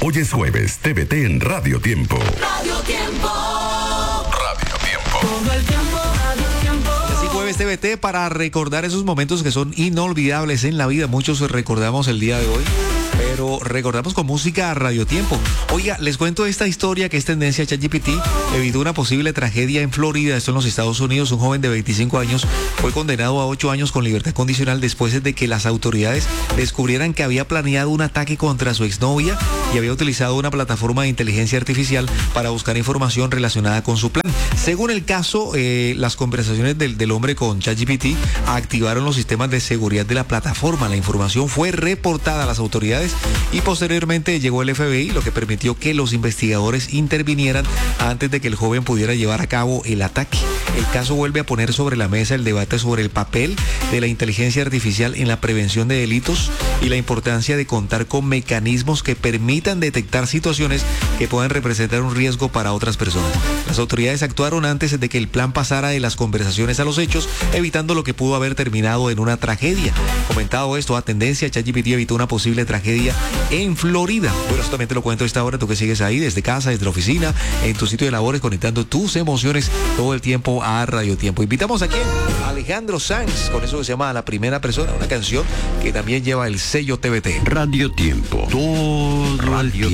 Hoy es jueves, TVT en Radio Tiempo. Radio Tiempo. Radio Tiempo. Todo el tiempo, Radio Tiempo. Así jueves TVT para recordar esos momentos que son inolvidables en la vida. Muchos recordamos el día de hoy, pero recordamos con música a Radio Tiempo. Oiga, les cuento esta historia que es tendencia. ChatGPT evitó una posible tragedia en Florida, esto en los Estados Unidos. Un joven de 25 años fue condenado a 8 años con libertad condicional después de que las autoridades descubrieran que había planeado un ataque contra su exnovia y había utilizado una plataforma de inteligencia artificial para buscar información relacionada con su plan. Según el caso, las conversaciones del hombre con ChatGPT activaron los sistemas de seguridad de la plataforma. La información fue reportada a las autoridades y posteriormente llegó el FBI, lo que permitió que los investigadores intervinieran antes de que el joven pudiera llevar a cabo el ataque. El caso vuelve a poner sobre la mesa el debate sobre el papel de la inteligencia artificial en la prevención de delitos y la importancia de contar con mecanismos que permitan detectar situaciones que puedan representar un riesgo para otras personas. Las autoridades actuaron antes de que el plan pasara de las conversaciones a los hechos, evitando lo que pudo haber terminado en una tragedia. Comentado esto a tendencia, ChatGPT evitó una posible tragedia en Florida. Bueno, esto también te lo cuento a esta hora, tú que sigues ahí desde casa, desde la oficina, en tu sitio de labores, conectando tus emociones todo el tiempo a Radio Tiempo. Invitamos aquí a Alejandro Sanz, con eso que se llama La Primera Persona, una canción que también lleva el sello TVT. Radio Tiempo. Todo el tiempo.